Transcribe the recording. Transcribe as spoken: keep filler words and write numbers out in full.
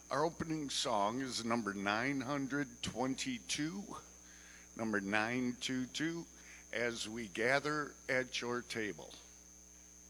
Our opening song is number nine hundred twenty-two, number nine two two, As We Gather at Your Table.